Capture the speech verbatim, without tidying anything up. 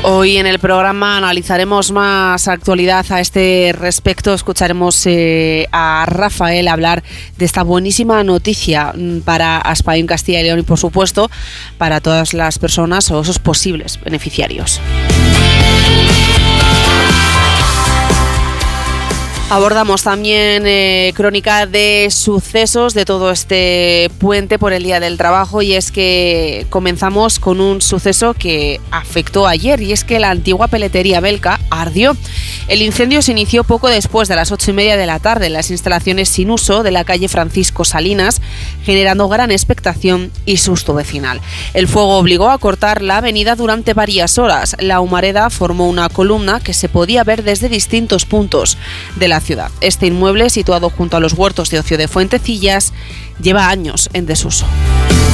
Hoy en el programa analizaremos más actualidad a este respecto. Escucharemos eh, a Rafael hablar de esta buenísima noticia para Aspain, Castilla y León y, por supuesto, para todas las personas o esos posibles beneficiarios. Abordamos también eh, crónica de sucesos de todo este puente por el Día del Trabajo, y es que comenzamos con un suceso que afectó ayer, y es que la antigua peletería Belka ardió. El incendio se inició poco después de las ocho y media de la tarde en las instalaciones sin uso de la calle Francisco Salinas, generando gran expectación y susto vecinal. El fuego obligó a cortar la avenida durante varias horas. La humareda formó una columna que se podía ver desde distintos puntos de la ciudad. Este inmueble, situado junto a los huertos de ocio de Fuentecillas, lleva años en desuso.